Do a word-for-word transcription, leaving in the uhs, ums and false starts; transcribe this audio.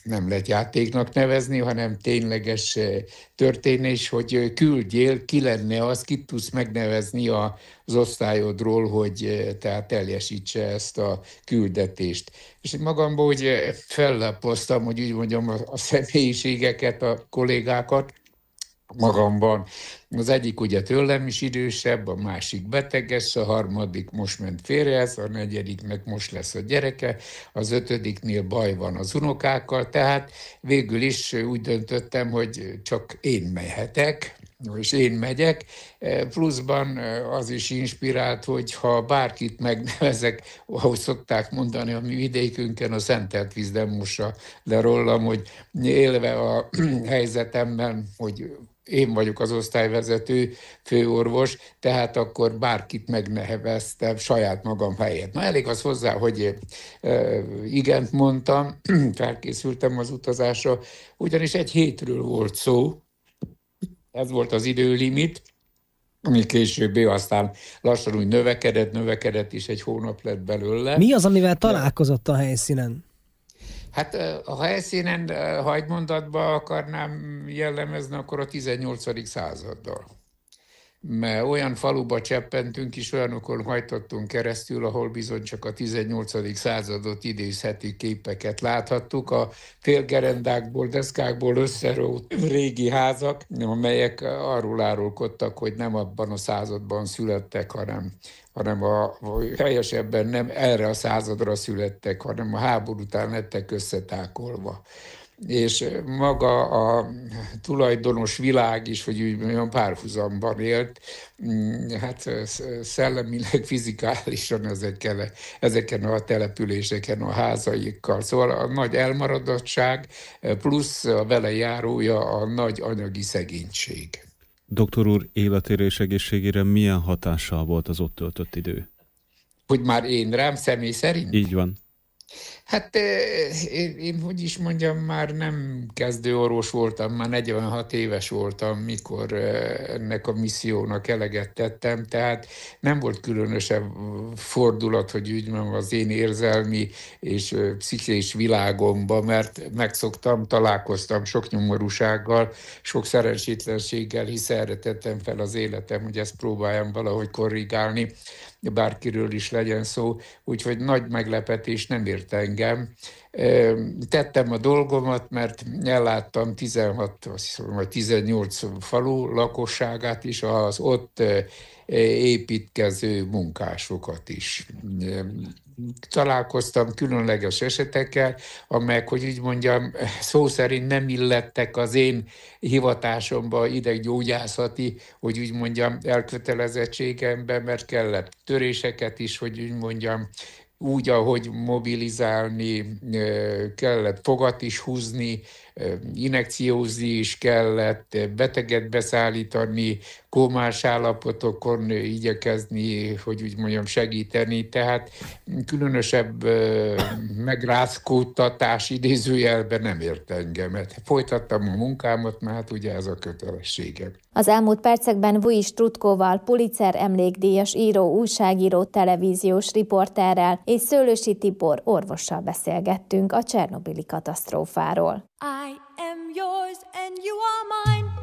nem lehet játéknak nevezni, hanem tényleges történés, hogy küldjél, ki lenne az, kit tudsz megnevezni az osztályodról, hogy tehát teljesítse ezt a küldetést. És magamból úgy fellapoztam, hogy úgy mondjam, a személyiségeket, a kollégákat magamban. Az egyik ugye tőlem is idősebb, a másik beteges, a harmadik most ment férjehez, a negyediknek most lesz a gyereke, az ötödiknél baj van az unokákkal, tehát végül is úgy döntöttem, hogy csak én mehetek, és én megyek, pluszban az is inspirált, hogy ha bárkit megnevezek, ahogy szokták mondani a mi vidékünkön, a szentelt víz nem mossa le rólam, hogy élve a helyzetemben, hogy én vagyok az osztályvezető, főorvos, tehát akkor bárkit megneveztem saját magam helyett. Na elég az hozzá, hogy e, igent mondtam, felkészültem az utazásra, ugyanis egy hétről volt szó, ez volt az időlimit, ami később aztán lassan úgy növekedett, növekedett, és egy hónap lett belőle. Mi az, amivel találkozott a helyszínen? Hát a helyszínen, ha egy mondatba akarnám jellemezni, akkor a tizennyolcadik századdal. Mert olyan faluba cseppentünk és olyanokon hajtottunk keresztül, ahol bizony csak a tizennyolcadik századot idézhető képeket láthattuk. A félgerendákból, deszkákból összerót régi házak, amelyek arról árulkodtak, hogy nem abban a században születtek, hanem hanem a, helyesebben nem erre a századra születtek, hanem a háború után lettek összetákolva. És maga a tulajdonos világ is, hogy úgy olyan párhuzamban élt, hát szellemileg, fizikálisan ezeken, ezeken a településeken, a házaikkal. Szóval a nagy elmaradottság plusz a vele járója a nagy anyagi szegénység. Doktor úr életére és egészségére milyen hatással volt az ott töltött idő? Hogy már én rám személy szerint? Így van. Hát én, én hogy is mondjam, már nem kezdőorvos voltam, már negyvenhat éves voltam, mikor ennek a missziónak eleget tettem, tehát nem volt különösebb fordulat, hogy úgy mondjam, az én érzelmi és pszichés világomba, mert megszoktam, találkoztam sok nyomorúsággal, sok szerencsétlenséggel, hisz erre tettem fel az életem, hogy ezt próbáljam valahogy korrigálni, bárkiről is legyen szó, úgyhogy nagy meglepetés nem ért engem. Tettem a dolgomat, mert elláttam tizenhat vagy tizennyolc falu lakosságát is, az ott építkező munkásokat is. Találkoztam különleges esetekkel, amelyek, hogy így mondjam, szó szerint nem illettek az én hivatásomba, ideggyógyászati, hogy úgy mondjam, elkötelezettségembe, mert kellett töréseket is, hogy úgy mondjam, úgy, ahogy mobilizálni, kellett fogat is húzni, injekciózni is kellett, beteget beszállítani, kómás állapotokon igyekezni, hogy úgy mondjam, segíteni. Tehát különösebb megrázkódtatás idézőjelben nem ért engemet. Folytattam a munkámat, mert hát ugye ez a kötelességem. Az elmúlt percekben Vujics Trutkóval, Pulitzer emlékdíjas író, újságíró, televíziós riporterrel és Szőlősi Tibor orvossal beszélgettünk a csernobili katasztrófáról. I am yours and you are mine.